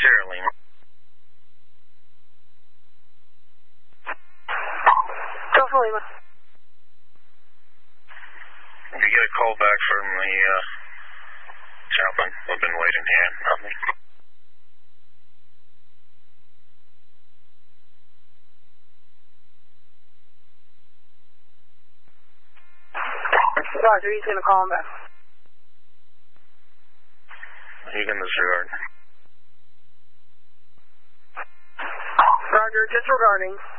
Sierra Lima. Delta Lima. If you get a call back from the chaplain, we've been waiting here. Nothing. Roger, he's going to call him back. You can disregard. Roger, disregarding.